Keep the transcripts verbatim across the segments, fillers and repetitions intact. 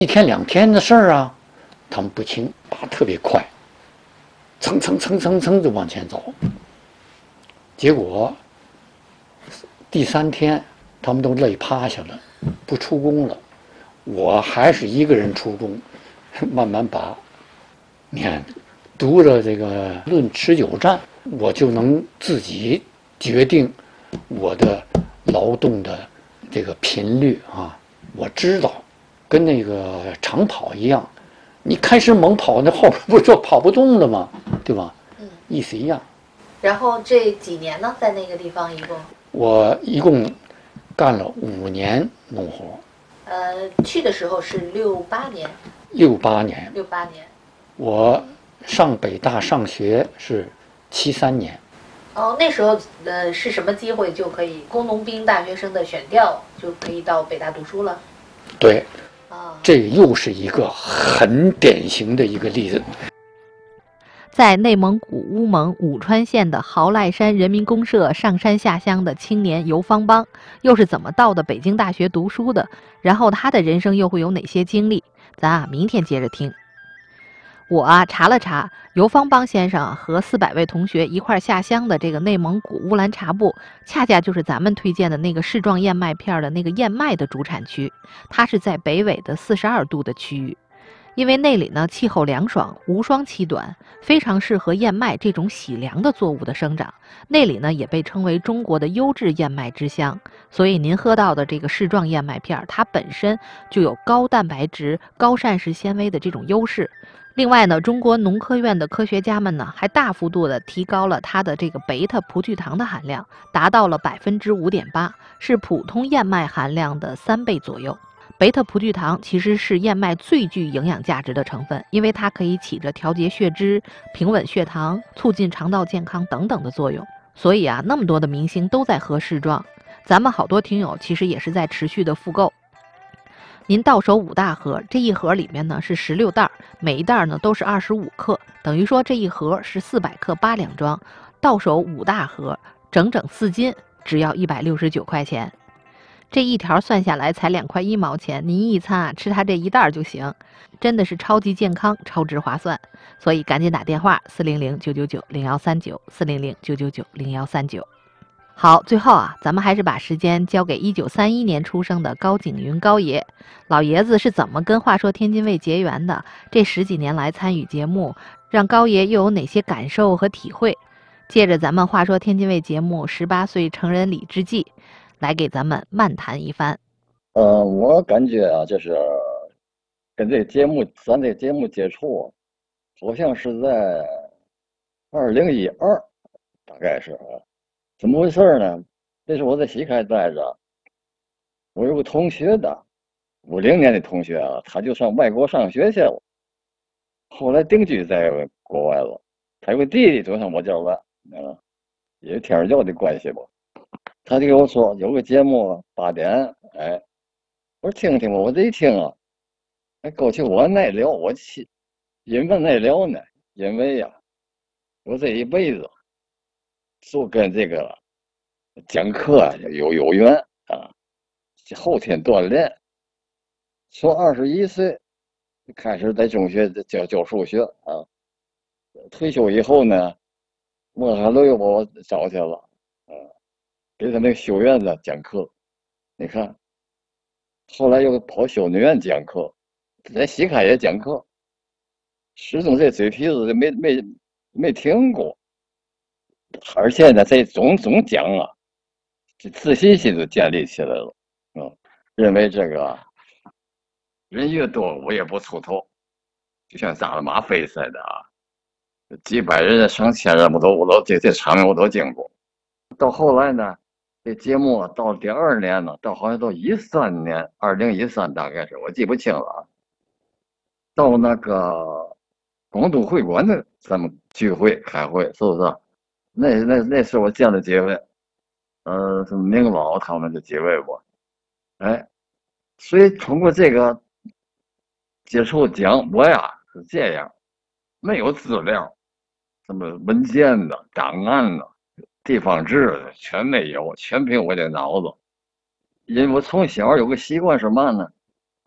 一天两天的事儿啊，他们不轻，爬特别快，蹭蹭蹭蹭蹭就往前走。结果第三天他们都累趴下了，不出工了，我还是一个人出工，慢慢爬。你看，读了这个《论持久战》，我就能自己决定我的劳动的这个频率啊。我知道，跟那个长跑一样，你开始猛跑，那后边不就跑不动了吗？对吧？嗯，意思一样。 然后这几年呢，在那个地方一共， 我一共干了五年农活。 呃，去的时候是六八年。 六八年。 六八年。 我上北大上学是七三年。 哦，那时候呃是什么机会就可以工农兵大学生的选调就可以到北大读书了？ 对，啊，这又是一个很典型的一个例子。 在内蒙古乌蒙武川县的豪赖山人民公社上山下乡的青年游方邦，又是怎么到的北京大学读书的？然后他的人生又会有哪些经历？咱啊，明天接着听。我啊查了查，游方邦先生和四百位同学一块下乡的这个内蒙古乌兰察布，恰恰就是咱们推荐的那个世状燕麦片的那个燕麦的主产区，它是在北纬的四十二度的区域。因为那里呢气候凉爽，无霜期短，非常适合燕麦这种喜凉的作物的生长。那里呢也被称为中国的优质燕麦之乡，所以您喝到的这个世状燕麦片，它本身就有高蛋白质、高膳食纤维的这种优势。另外呢，中国农科院的科学家们呢还大幅度的提高了它的这个贝塔葡聚糖的含量，达到了百分之五点八，是普通燕麦含量的三倍左右。贝塔葡聚糖其实是燕麦最具营养价值的成分，因为它可以起着调节血脂、平稳血糖、促进肠道健康等等的作用。所以啊，那么多的明星都在喝世状，咱们好多听友其实也是在持续的复购。您到手五大盒，这一盒里面呢是十六袋，每一袋呢都是二十五克，等于说这一盒是四百克八两装，到手五大盒，整整四斤，只要一百六十九块钱。这一条算下来才两块一毛钱，您一餐啊吃它这一袋就行，真的是超级健康、超值划算。所以赶紧打电话四零零九九九零幺三九四零零九九九零幺三九。好，最后啊，咱们还是把时间交给一九三一年出生的高景云高爷。老爷子是怎么跟《话说天津卫》结缘的？这十几年来参与节目，让高爷又有哪些感受和体会？借着咱们《话说天津卫》节目十八岁成人礼之际，来给咱们漫谈一番。 呃，我感觉啊，就是跟这节目，咱这节目接触，好像是在二零一二，大概是啊，怎么回事呢？这是我在西开待着，我有个同学的，五零年的同学啊，他就上外国上学去了，后来定居在国外了。他有个弟弟就上我这儿来，嗯，也是天主教的关系吧。他就跟我说有个节目八点，哎，我说听听吧，我这一听啊，哎，勾起我耐聊，我去，因为耐聊呢，因为呀、啊，我这一辈子就跟这个讲课有有缘啊，后天锻炼，从二十一岁开始在中学教教数学啊，退休以后呢，莫哈勒又把我找去了，啊，给他那个修院子讲课，你看，后来又跑修女院讲课，在西开也讲课，始终这嘴皮子没没没停过，而且呢，这总总讲啊，这自信心就建立起来了，嗯，认为这个人越多我也不出头，就像扎了马飞似的啊，几百人上千人我都我都这这场面我都经过。到后来呢，这节目到第二年呢，到好像到一三年，二零一三大概是我记不清了啊。到那个广东会馆的咱们聚会开会，是不是？那那那是我见了几位，呃，什么明老他们的几位吧，哎，所以通过这个接触讲，我呀是这样，没有资料，什么文件的、档案的、地方志的全没有，全凭我这脑子。因为我从小有个习惯是嘛呢，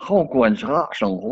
好观察生活。